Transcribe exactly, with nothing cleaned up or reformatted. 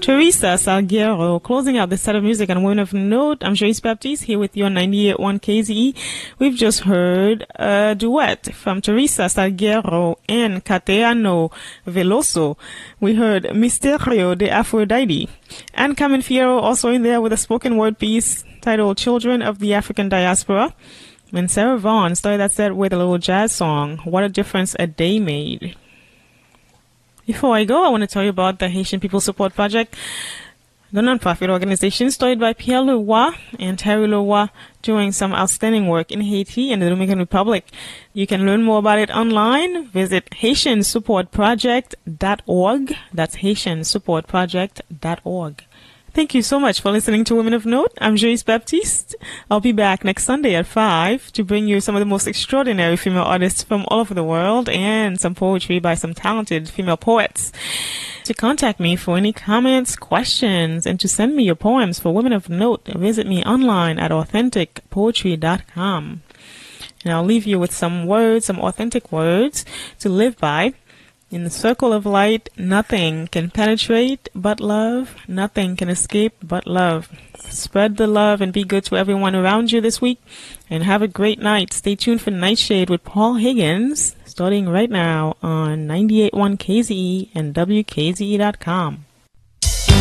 Teresa Salguero, closing out this set of music on Women of Note. I'm Joyce Baptiste here with you on ninety-eight point one K Z E. We've just heard a duet from Teresa Salguero and Cateano Veloso. We heard Misterio de Aphrodite. And Carmen Fierro also in there with a spoken word piece titled Children of the African Diaspora. And Sarah Vaughan started that set with a little jazz song, What a Difference a Day Made. Before I go, I want to tell you about the Haitian People Support Project, the non-profit organization started by Pierre Leroy and Terry Leroy, doing some outstanding work in Haiti and the Dominican Republic. You can learn more about it online. Visit Haitian Support Project dot org. That's Haitian Support Project dot org. Thank you so much for listening to Women of Note. I'm Joyce Baptiste. I'll be back next Sunday at five to bring you some of the most extraordinary female artists from all over the world and some poetry by some talented female poets. To contact me for any comments, questions, and to send me your poems for Women of Note, visit me online at authentic poetry dot com. And I'll leave you with some words, some authentic words to live by. In the circle of light, nothing can penetrate but love. Nothing can escape but love. Spread the love and be good to everyone around you this week. And have a great night. Stay tuned for Nightshade with Paul Higgins, starting right now on ninety-eight point one K Z E and W K Z E dot com.